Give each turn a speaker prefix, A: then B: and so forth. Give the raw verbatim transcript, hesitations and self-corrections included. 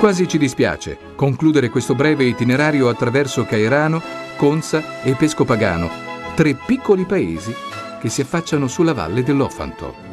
A: Quasi ci dispiace concludere questo breve itinerario attraverso Cairano, Conza e Pescopagano, tre piccoli paesi che si affacciano sulla valle dell'Ofanto.